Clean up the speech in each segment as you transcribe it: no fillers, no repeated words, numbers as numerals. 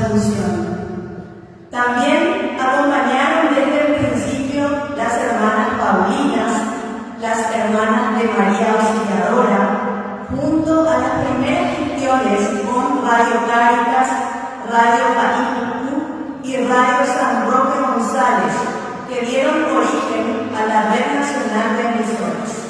Asunción. También acompañaron desde el principio las hermanas Paulinas, las hermanas de María Auxiliadora, junto a las primeras gestiones con Radio Cáritas, Radio Paípucú y Radio San Roque González, que dieron origen a la Red Nacional de Emisoras.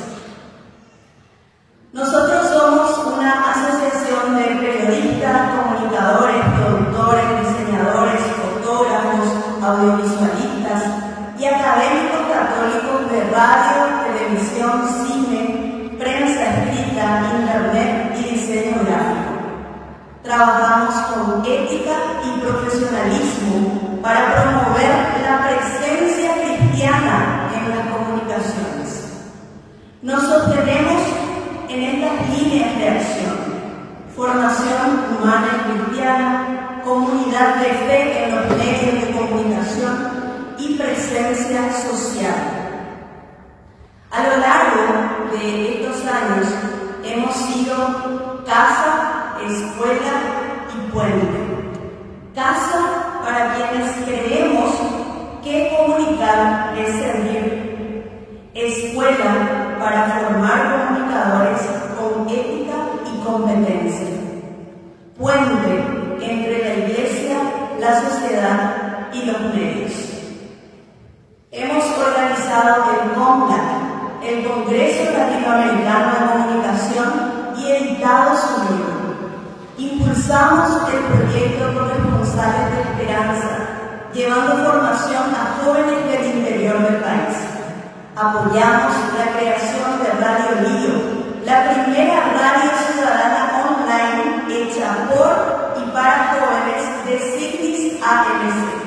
Nosotros somos una asociación de periodistas, comunicadores, productores, diseñadores, fotógrafos, audiovisualistas y académicos católicos de radio, televisión, cine, prensa escrita, internet y diseño gráfico. Trabajamos con ética y profesionalismo para promover la presencia cristiana en las comunicaciones. Nos sostenemos en estas líneas de acción: formación humana y cristiana, comunidad de fe en los medios de comunicación y presencia social. A lo largo de estos años hemos sido casa, escuela y puente. Casa para quienes creemos que comunicar es servir. Escuela para formar comunicadores con ética y competencia. Puente entre la Iglesia, la sociedad y los medios. Hemos organizado el COMLAC, el Congreso Latinoamericano de Comunicación, y editado su libro. Impulsamos el proyecto Corresponsales de Esperanza, llevando formación a jóvenes del interior del país. Apoyamos la creación de Radio Lío, la primera radio ciudadana online hecha por y para jóvenes de Signis AMC.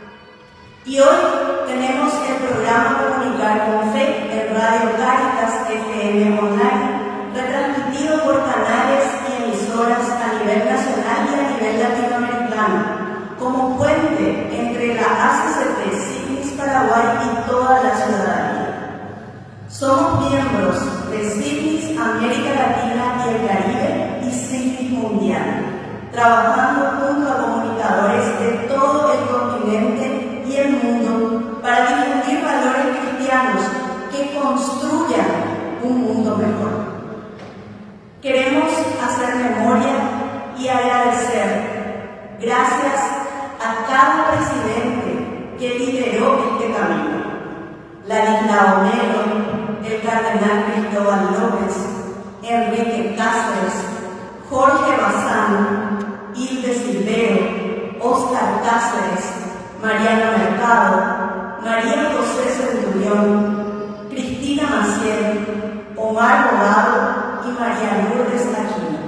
Y hoy tenemos el programa Comunicar con Fe en Radio Cáritas FM Online, retransmitido por canales y emisoras a nivel nacional y a nivel latinoamericano, como puente entre la ACCP Signis Paraguay y toda la ciudadanía. Somos miembros de Signis América Latina y el Caribe y Signis Mundial, trabajando junto a comunicadores de todo el continente y el mundo para difundir valores cristianos que construyan un mundo mejor. Queremos hacer memoria y agradecer, gracias a cada presidente que lideró este camino: Ladislao Melo, el cardenal Cristóbal López, Enrique Cáceres, Jorge Bazán, Hilde Silvero, Óscar Cáceres, Mariano Mercado, María José Centurión, Cristina Maciel, Omar Bogado y María Lourdes Aquino.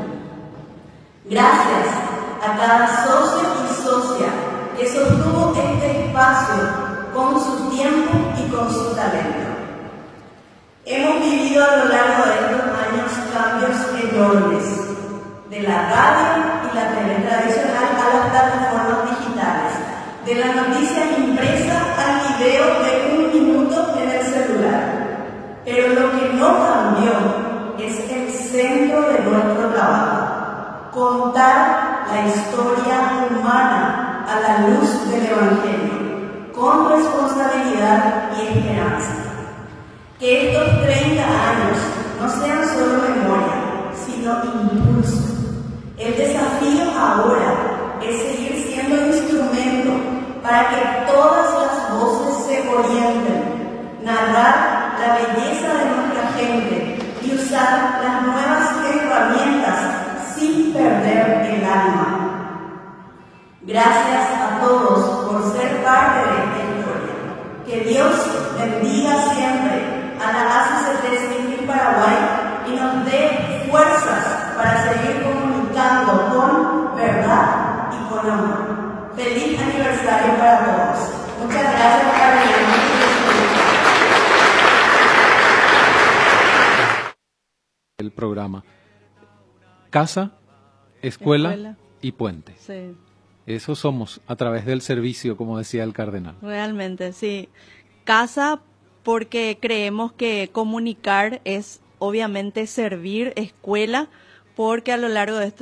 Gracias a cada socio y socia que sostuvo este espacio con su tiempo y con su talento. Hemos vivido a lo largo de estos años cambios enormes, de la radio y la tele tradicional a las plataformas digitales, de la noticia impresa al video de 1 minuto en el celular. Pero lo que no cambió es el centro de nuestro trabajo: contar la historia humana a la luz del Evangelio, con responsabilidad y esperanza. Que estos 30 años no sean solo memoria, sino impulso. El desafío ahora es seguir siendo instrumento para que todas las voces se orienten, narrar la belleza de nuestra gente y usar las nuevas herramientas sin perder el alma. Gracias a todos por ser parte de esta historia. Que Dios bendiga siempre a la ACCP Signis Paraguay y nos dé fuerzas para seguir comunicando con verdad y con amor. Feliz aniversario para todos. Muchas gracias por venir. El programa Casa, Escuela y Puente. Sí. Eso somos a través del servicio, como decía el cardenal. Realmente, sí. Casa, porque creemos que comunicar es obviamente servir. Escuela, porque a lo largo de estos